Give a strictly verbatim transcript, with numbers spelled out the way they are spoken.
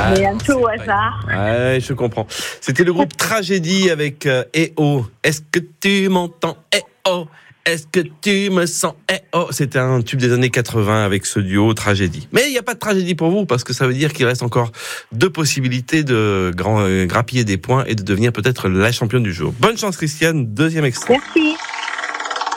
mais un peu au hasard. Ouais, je comprends. C'était le groupe Tragédie avec euh, Eh oh, est-ce que tu m'entends? Eh oh, est-ce que tu me sens? Eh oh, c'était un tube des années quatre-vingts avec ce duo Tragédie. Mais il n'y a pas de tragédie pour vous, parce que ça veut dire qu'il reste encore deux possibilités de grand, euh, grappiller des points et de devenir peut-être la championne du jour. Bonne chance Christiane, deuxième extrait. Merci.